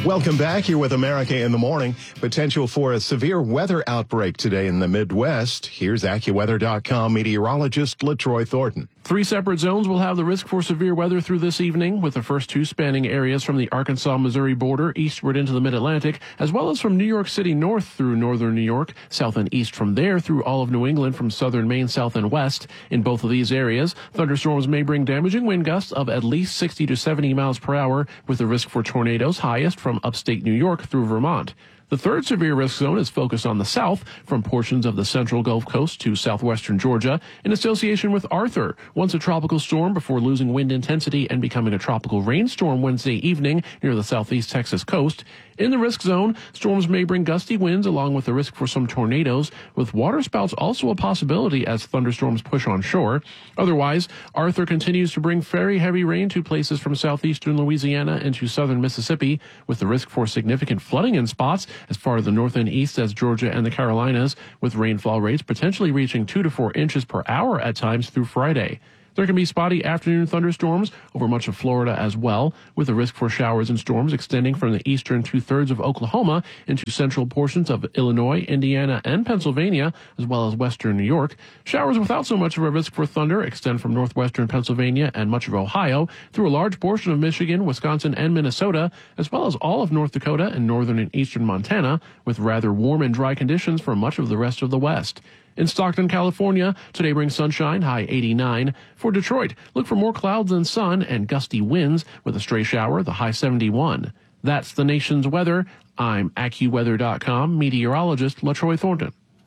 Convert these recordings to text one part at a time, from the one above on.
Welcome back. Here with America in the Morning. Potential for a severe weather outbreak today in the Midwest. Here's AccuWeather.com meteorologist LaTroy Thornton. 3 separate zones will have the risk for severe weather through this evening, with the first 2 spanning areas from the Arkansas-Missouri border eastward into the mid-Atlantic, as well as from New York City north through northern New York, south and east from there through all of New England from southern Maine south and west. In both of these areas, thunderstorms may bring damaging wind gusts of at least 60 to 70 miles per hour, with the risk for tornadoes highest from upstate New York through Vermont. The third severe risk zone is focused on the south, from portions of the central Gulf Coast to southwestern Georgia, in association with Arthur, once a tropical storm before losing wind intensity and becoming a tropical rainstorm Wednesday evening near the southeast Texas coast. In the risk zone, storms may bring gusty winds along with the risk for some tornadoes, with waterspouts also a possibility as thunderstorms push on shore. Otherwise, Arthur continues to bring very heavy rain to places from southeastern Louisiana into southern Mississippi, with the risk for significant flooding in spots as far to the north and east as Georgia and the Carolinas, with rainfall rates potentially reaching 2 to 4 inches per hour at times through Friday. There can be spotty afternoon thunderstorms over much of Florida as well, with a risk for showers and storms extending from the eastern 2/3 of Oklahoma into central portions of Illinois, Indiana, and Pennsylvania, as well as western New York. Showers without so much of a risk for thunder extend from northwestern Pennsylvania and much of Ohio through a large portion of Michigan, Wisconsin, and Minnesota, as well as all of North Dakota and northern and eastern Montana, with rather warm and dry conditions for much of the rest of the West. In Stockton, California, today brings sunshine, high 89. For Detroit, look for more clouds than sun and gusty winds with a stray shower, the high 71. That's the nation's weather. I'm AccuWeather.com meteorologist LaTroy Thornton.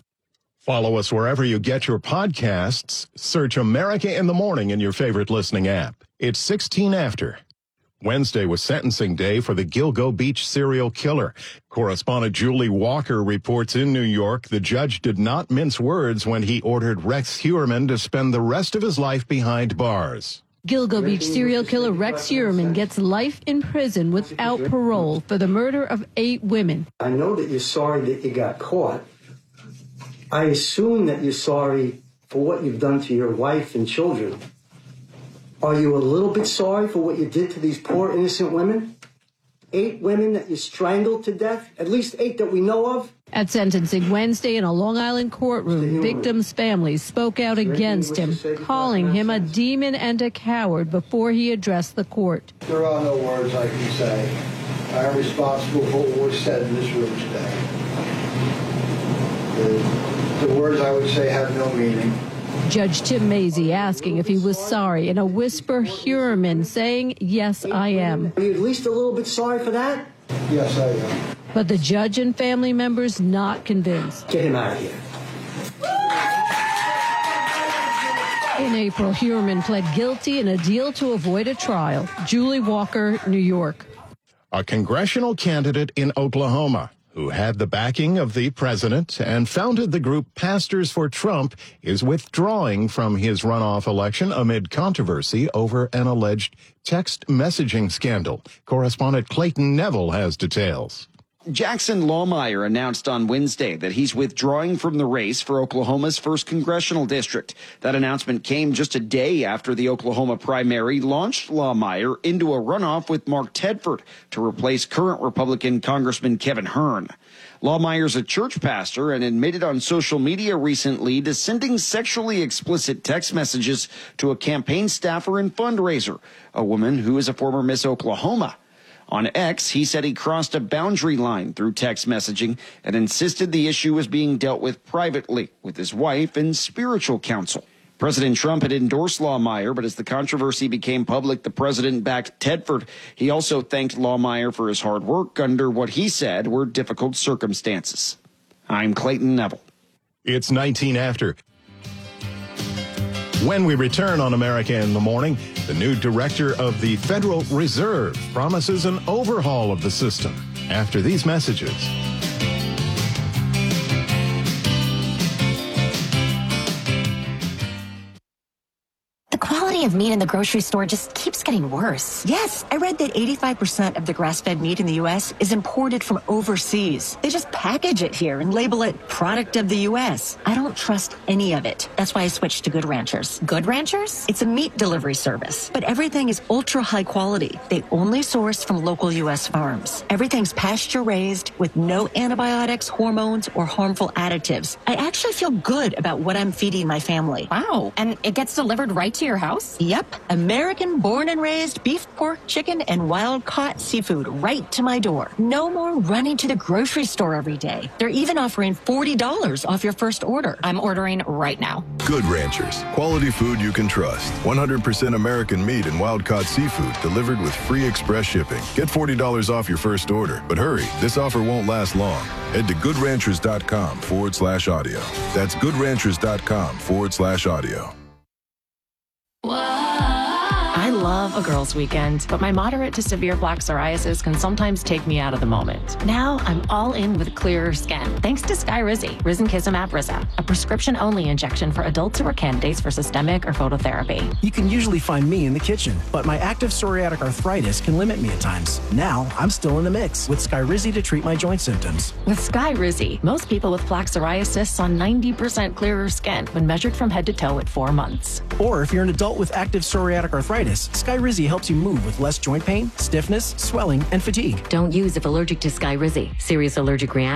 Follow us wherever you get your podcasts. Search America in the Morning in your favorite listening app. It's 16 after. Wednesday was sentencing day for the Gilgo Beach serial killer. Correspondent Julie Walker reports in New York the judge did not mince words when he ordered Rex Heuermann to spend the rest of his life behind bars. Gilgo Beach serial killer Rex Heuermann gets life in prison without parole for the murder of 8 women. I know that you're sorry that you got caught. I assume that you're sorry for what you've done to your wife and children. Are you a little bit sorry for what you did to these poor innocent women? 8 women that you strangled to death? At least 8 that we know of? At sentencing Wednesday in a Long Island courtroom, victims' families spoke out against him, calling him a demon and a coward before he addressed the court. There are no words I can say. I am responsible for what was said in this room today. The words I would say have no meaning. Judge Tim Mazie asking if he was sorry. In a whisper, Heuermann saying, "Yes, I am." Are you at least a little bit sorry for that? Yes, I am. But the judge and family members not convinced. Get him out of here. In April, Heuermann pled guilty in a deal to avoid a trial. Julie Walker, New York. A congressional candidate in Oklahoma who had the backing of the president and founded the group Pastors for Trump, is withdrawing from his runoff election amid controversy over an alleged text messaging scandal. Correspondent Clayton Neville has details. Jackson Lohmeyer announced on Wednesday that he's withdrawing from the race for Oklahoma's 1st congressional district. That announcement came just a day after the Oklahoma primary launched Lohmeyer into a runoff with Mark Tedford to replace current Republican Congressman Kevin Hern. Lohmeyer's a church pastor and admitted on social media recently to sending sexually explicit text messages to a campaign staffer and fundraiser, a woman who is a former Miss Oklahoma. On X, he said he crossed a boundary line through text messaging and insisted the issue was being dealt with privately with his wife and spiritual counsel. President Trump had endorsed Lohmeyer, but as the controversy became public, the president backed Tedford. He also thanked Lohmeyer for his hard work under what he said were difficult circumstances. I'm Clayton Neville. It's 19 after. When we return on America in the Morning, the new director of the Federal Reserve promises an overhaul of the system after these messages. The quality of meat in the grocery store just keeps getting worse. Yes, I read that 85% of the grass-fed meat in the U.S. is imported from overseas. They just package it here and label it product of the U.S. I don't trust any of it. That's why I switched to Good Ranchers. Good Ranchers? It's a meat delivery service, but everything is ultra high quality. They only source from local U.S. farms. Everything's pasture raised with no antibiotics, hormones, or harmful additives. I actually feel good about what I'm feeding my family. Wow. And it gets delivered right to your house? Yep. American born and raised beef, pork, chicken, and wild caught seafood right to my door. No more running to the grocery store every day. They're even offering $40 off your first order. I'm ordering right now. Good Ranchers. Quality food you can trust. 100% American meat and wild-caught seafood delivered with free express shipping. Get $40 off your first order. But hurry, this offer won't last long. Head to goodranchers.com/audio. That's goodranchers.com/audio. I love a girls' weekend, but my moderate to severe plaque psoriasis can sometimes take me out of the moment. Now I'm all in with clearer skin, thanks to Skyrizi, risankizumab Riza, a prescription-only injection for adults who are candidates for systemic or phototherapy. You can usually find me in the kitchen, but my active psoriatic arthritis can limit me at times. Now I'm still in the mix with Skyrizi to treat my joint symptoms. With Skyrizi, most people with plaque psoriasis saw 90% clearer skin when measured from head to toe at 4 months. Or if you're an adult with active psoriatic arthritis, Skyrizi helps you move with less joint pain, stiffness, swelling, and fatigue. Don't use if allergic to Skyrizi. Serious allergic reaction